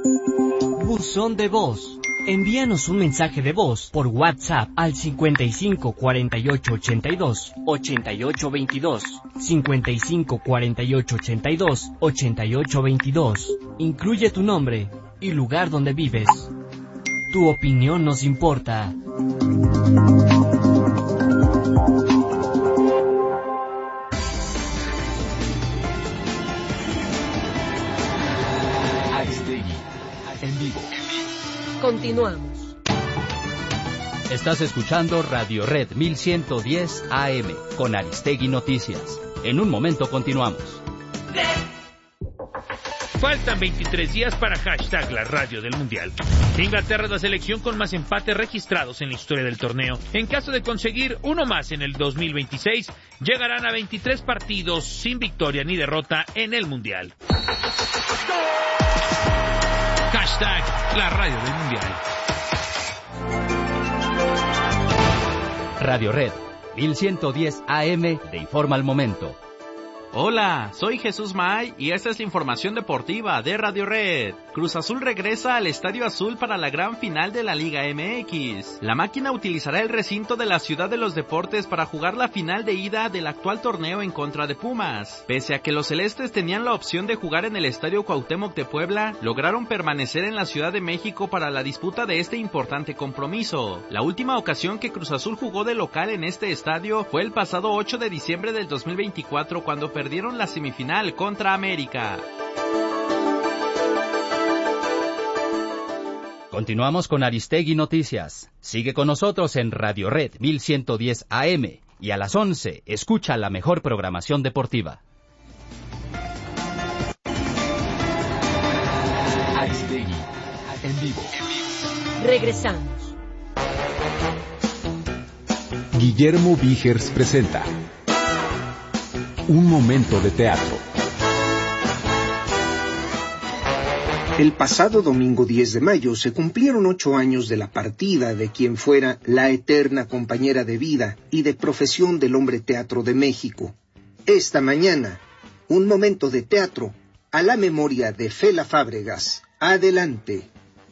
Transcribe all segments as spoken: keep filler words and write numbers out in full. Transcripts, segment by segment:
Buzón de voz. Envíanos un mensaje de voz por WhatsApp al cincuenta y cinco cuarenta y ocho ochenta y dos ochenta y ocho veintidós, cincuenta y cinco cuarenta y ocho ochenta y dos ochenta y ocho veintidós. Incluye tu nombre y lugar donde vives. Tu opinión nos importa. Aristegui, en vivo. Continuamos. Estás escuchando Radio Red mil ciento diez A M con Aristegui Noticias. En un momento continuamos. Faltan veintitrés días para hashtag la radio del Mundial. Inglaterra es la selección con más empates registrados en la historia del torneo. En caso de conseguir uno más en el dos mil veintiséis, llegarán a veintitrés partidos sin victoria ni derrota en el Mundial. Hashtag la radio del Mundial. Radio Red mil ciento diez A M te informa al momento. Hola, soy Jesús May y esta es la información deportiva de Radio Red. Cruz Azul regresa al Estadio Azul para la gran final de la Liga M X. La máquina utilizará el recinto de la Ciudad de los Deportes para jugar la final de ida del actual torneo en contra de Pumas. Pese a que los celestes tenían la opción de jugar en el Estadio Cuauhtémoc de Puebla, lograron permanecer en la Ciudad de México para la disputa de este importante compromiso. La última ocasión que Cruz Azul jugó de local en este estadio fue el pasado ocho de diciembre del dos mil veinticuatro cuando perdieron la semifinal contra América. Continuamos con Aristegui Noticias. Sigue con nosotros en Radio Red mil ciento diez A M y a las once escucha la mejor programación deportiva. Aristegui, en vivo. Regresamos. Guillermo Vigers presenta Un momento de teatro. El pasado domingo diez de mayo se cumplieron ocho años de la partida de quien fuera la eterna compañera de vida y de profesión del hombre teatro de México. Esta mañana, un momento de teatro a la memoria de Fela Fábregas. Adelante.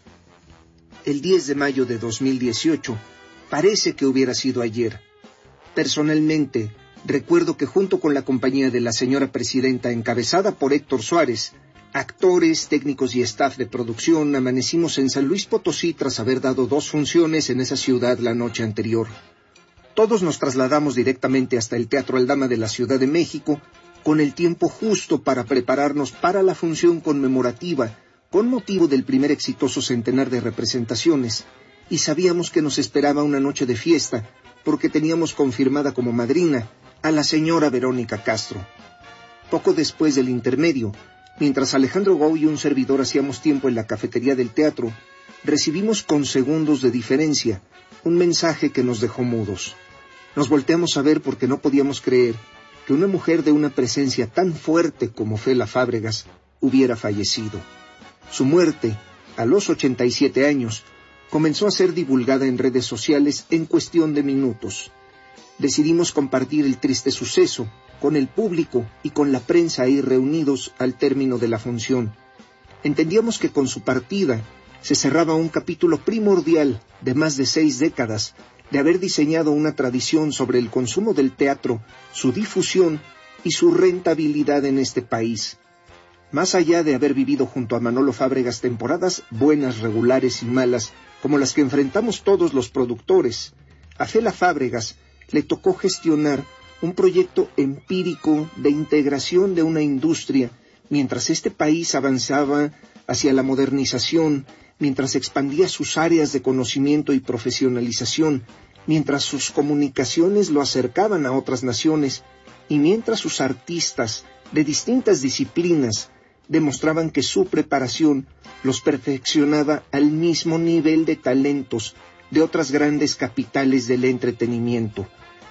El diez de mayo de dos mil dieciocho parece que hubiera sido ayer. Personalmente, recuerdo que junto con la compañía de la señora presidenta encabezada por Héctor Suárez, actores, técnicos y staff de producción amanecimos en San Luis Potosí tras haber dado dos funciones en esa ciudad la noche anterior. Todos nos trasladamos directamente hasta el Teatro Aldama de la Ciudad de México con el tiempo justo para prepararnos para la función conmemorativa con motivo del primer exitoso centenar de representaciones, y sabíamos que nos esperaba una noche de fiesta porque teníamos confirmada como madrina a la señora Verónica Castro. Poco después del intermedio, mientras Alejandro Gou y un servidor hacíamos tiempo en la cafetería del teatro, recibimos con segundos de diferencia un mensaje que nos dejó mudos. Nos volteamos a ver porque no podíamos creer que una mujer de una presencia tan fuerte como Fela Fábregas hubiera fallecido. Su muerte, a los ochenta y siete años, comenzó a ser divulgada en redes sociales en cuestión de minutos. Decidimos compartir el triste suceso con el público y con la prensa ahí reunidos al término de la función. Entendíamos que con su partida se cerraba un capítulo primordial de más de seis décadas de haber diseñado una tradición sobre el consumo del teatro, su difusión y su rentabilidad en este país. Más allá de haber vivido junto a Manolo Fábregas temporadas buenas, regulares y malas, como las que enfrentamos todos los productores, a Fela Fábregas le tocó gestionar un proyecto empírico de integración de una industria, mientras este país avanzaba hacia la modernización, mientras expandía sus áreas de conocimiento y profesionalización, mientras sus comunicaciones lo acercaban a otras naciones, y mientras sus artistas de distintas disciplinas demostraban que su preparación los perfeccionaba al mismo nivel de talentos de otras grandes capitales del entretenimiento.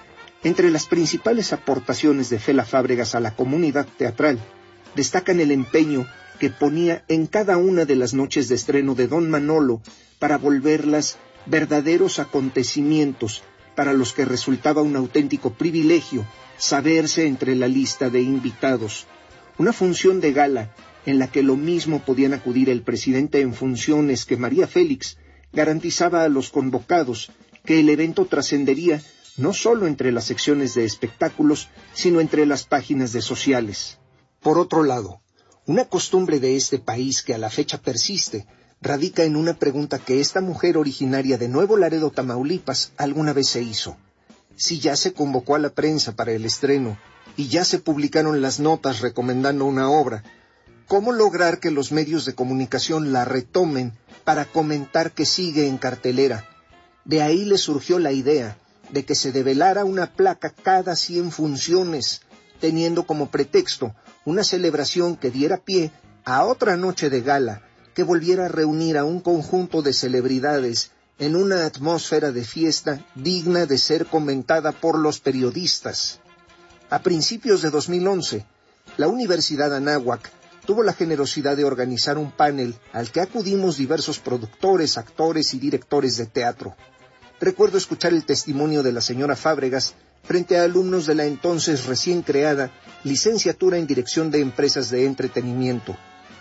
Entre las principales aportaciones de Fela Fábregas a la comunidad teatral, destacan el empeño que ponía en cada una de las noches de estreno de Don Manolo para volverlas verdaderos acontecimientos para los que resultaba un auténtico privilegio saberse entre la lista de invitados. Una función de gala en la que lo mismo podían acudir el presidente en funciones que María Félix, garantizaba a los convocados que el evento trascendería no solo entre las secciones de espectáculos, sino entre las páginas de sociales. Por otro lado, una costumbre de este país que a la fecha persiste, radica en una pregunta que esta mujer originaria de Nuevo Laredo, Tamaulipas, alguna vez se hizo. Si ya se convocó a la prensa para el estreno y ya se publicaron las notas recomendando una obra, ¿cómo lograr que los medios de comunicación la retomen para comentar que sigue en cartelera? De ahí le surgió la idea de que se develara una placa cada cien funciones, teniendo como pretexto una celebración que diera pie a otra noche de gala, que volviera a reunir a un conjunto de celebridades en una atmósfera de fiesta digna de ser comentada por los periodistas. A principios de dos mil once, la Universidad Anáhuac tuvo la generosidad de organizar un panel al que acudimos diversos productores, actores y directores de teatro. Recuerdo escuchar el testimonio de la señora Fábregas frente a alumnos de la entonces recién creada Licenciatura en Dirección de Empresas de Entretenimiento.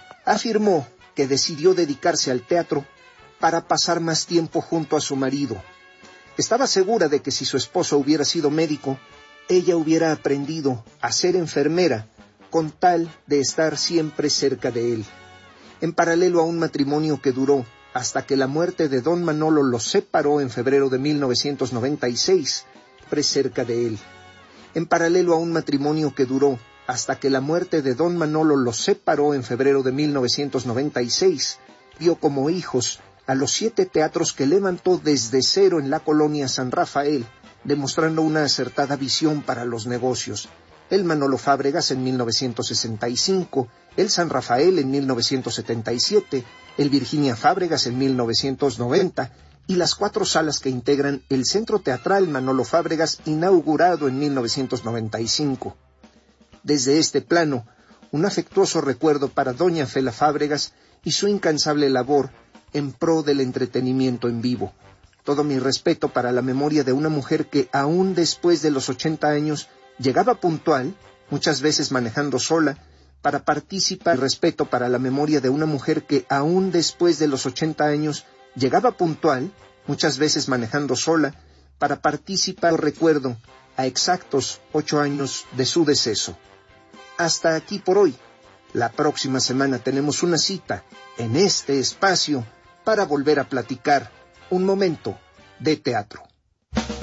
Afirmó que decidió dedicarse al teatro para pasar más tiempo junto a su marido. Estaba segura de que si su esposo hubiera sido médico, ella hubiera aprendido a ser enfermera con tal de estar siempre cerca de él. En paralelo a un matrimonio que duró hasta que la muerte de don Manolo los separó en febrero de mil novecientos noventa y seis, siempre cerca de él. En paralelo a un matrimonio que duró hasta que la muerte de don Manolo los separó en febrero de mil novecientos noventa y seis, vio como hijos a los siete teatros que levantó desde cero en la colonia San Rafael, demostrando una acertada visión para los negocios. El Manolo Fábregas en mil novecientos sesenta y cinco, el San Rafael en mil novecientos setenta y siete, el Virginia Fábregas en mil novecientos noventa y las cuatro salas que integran el Centro Teatral Manolo Fábregas, inaugurado en mil novecientos noventa y cinco. Desde este plano, un afectuoso recuerdo para doña Fela Fábregas y su incansable labor en pro del entretenimiento en vivo. Todo mi respeto para la memoria de una mujer que, aún después de los ochenta años, llegaba puntual, muchas veces manejando sola, para participar. Respeto para la memoria de una mujer que, aún después de los ochenta años, llegaba puntual, muchas veces manejando sola, para participar. Recuerdo a exactos ocho años de su deceso. Hasta aquí por hoy. La próxima semana tenemos una cita en este espacio para volver a platicar un momento de teatro.